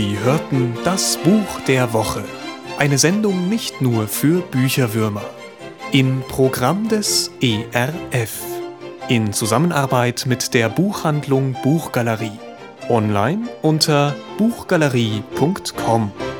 Sie hörten das Buch der Woche. Eine Sendung nicht nur für Bücherwürmer. Im Programm des ERF. In Zusammenarbeit mit der Buchhandlung Buchgalerie. Online unter buchgalerie.com.